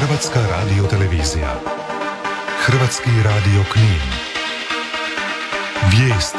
Hrvatska radiotelevizija. Hrvatski radio Knin. Vijesti.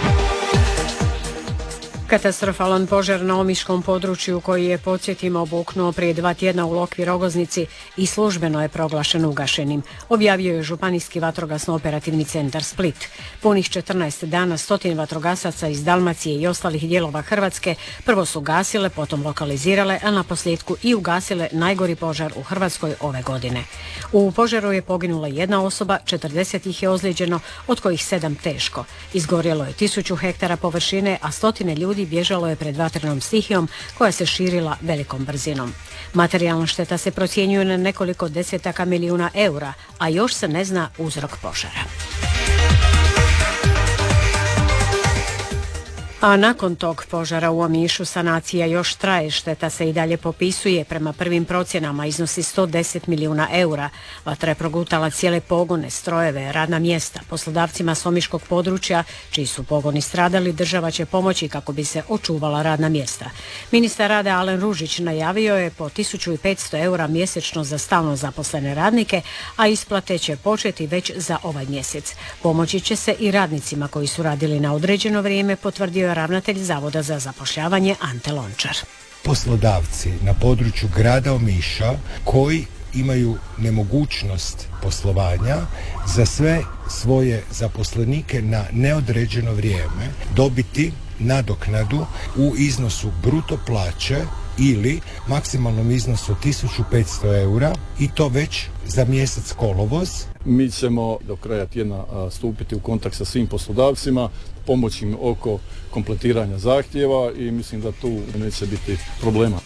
Katastrofalan požar na omiškom području koji je, podsjetimo, buknuo prije 2 tjedna u Lokvi Rogoznici i službeno je proglašen ugašenim, objavio je Županijski vatrogasno-operativni centar Split. Punih 14 dana 100 vatrogasaca iz Dalmacije i ostalih dijelova Hrvatske prvo su gasile, potom lokalizirale, a naposljetku i ugasile najgori požar u Hrvatskoj ove godine. U požaru je poginula 1 osoba, 40 ih je ozlijeđeno, od kojih 7 teško. Izgorjelo je 1000 hektara površine, a stotine ljudi bježalo je pred vatrenom stihijom koja se širila velikom brzinom. Materijalna šteta se procjenjuje na nekoliko desetaka milijuna eura, a još se ne zna uzrok požara. A nakon tog požara u Omišu sanacija još traje, šteta se i dalje popisuje, prema prvim procjenama iznosi 110 milijuna eura. Vatra je progutala cijele pogone, strojeve, radna mjesta. Poslodavcima s omiškog područja, čiji su pogoni stradali, država će pomoći kako bi se očuvala radna mjesta. Ministar rada Alen Ružić najavio je po 1500 eura mjesečno za stalno zaposlene radnike, a isplate će početi već za ovaj mjesec. Pomoći će se i radnicima koji su radili na određeno vrijeme, potvrdio je ravnatelj Zavoda za zapošljavanje Ante Lončar. Poslodavci na području grada Omiša koji imaju nemogućnost poslovanja za sve svoje zaposlenike na neodređeno vrijeme dobiti nadoknadu u iznosu bruto plaće ili maksimalnom iznosu 1500 eura i to već za mjesec kolovoz. Mi ćemo do kraja tjedna stupiti u kontakt sa svim poslodavcima, pomoći im oko kompletiranja zahtjeva i mislim da tu neće biti problema.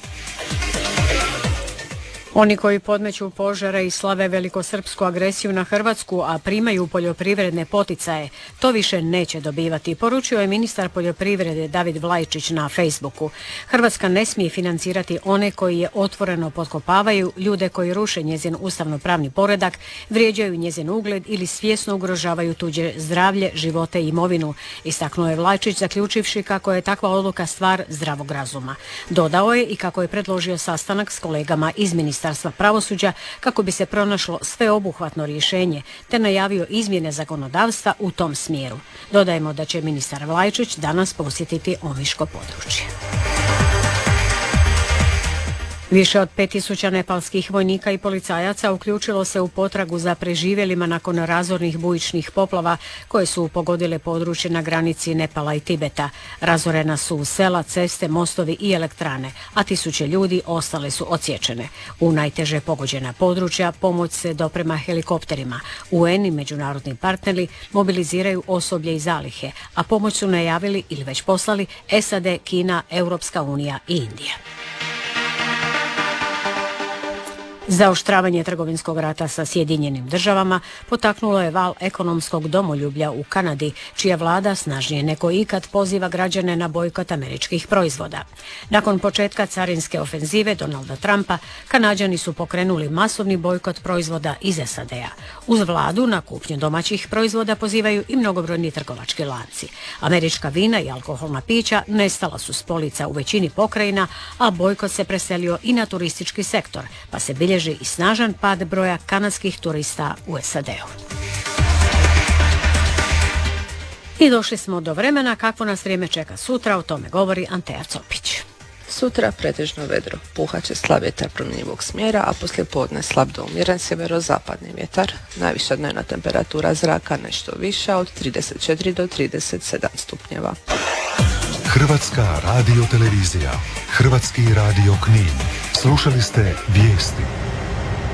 Oni koji podmeću požare i slave velikosrpsku agresiju na Hrvatsku, a primaju poljoprivredne poticaje, to više neće dobivati, poručio je ministar poljoprivrede David Vlajčić na Facebooku. Hrvatska ne smije financirati one koji je otvoreno potkopavaju, ljude koji ruše njezin ustavno-pravni poredak, vrijeđaju njezin ugled ili svjesno ugrožavaju tuđe zdravlje, živote i imovinu, istaknuo je Vlajčić, zaključivši kako je takva odluka stvar zdravog razuma. Dodao je i kako je predložio sastanak s kolegama iz Ministarstva pravosuđa kako bi se pronašlo sveobuhvatno rješenje, te najavio izmjene zakonodavstva u tom smjeru. Dodajemo da će ministar Vlajčić danas posjetiti omiško područje. Više od 5000 nepalskih vojnika i policajaca uključilo se u potragu za preživjelima nakon razornih bujičnih poplava koje su pogodile područje na granici Nepala i Tibeta. Razorena su sela, ceste, mostovi i elektrane, a 1000 ljudi ostale su odsječene. U najteže pogođena područja pomoć se doprema helikopterima. UN i međunarodni partneri mobiliziraju osoblje i zalihe, a pomoć su najavili ili već poslali SAD, Kina, Europska unija i Indija. Zaoštravanje trgovinskog rata sa Sjedinjenim državama potaknulo je val ekonomskog domoljublja u Kanadi, čija vlada snažnije nego ikad poziva građane na bojkot američkih proizvoda. Nakon početka carinske ofenzive Donalda Trumpa, Kanađani su pokrenuli masovni bojkot proizvoda iz SAD-a. Uz vladu na kupnju domaćih proizvoda pozivaju i mnogobrojni trgovački lanci. Američka vina i alkoholna pića nestala su s polica u većini pokrajina, a bojkot se preselio i na turistički sektor, pa se bilježi i snažan pad broja kanadskih turista u SAD-u. I došli smo do vremena kakvo nas vrijeme čeka sutra, o tome govori Anteja Copić. Sutra pretežno vedro, puhat će slab vjetar promjenjivog smjera, a poslije podne slab do umjeren sjeverozapadni vjetar. Najviša dnevna temperatura zraka nešto viša od 34 do 37 stupnjeva. Hrvatska radiotelevizija. Hrvatski radio Knin. Slušali ste vijesti.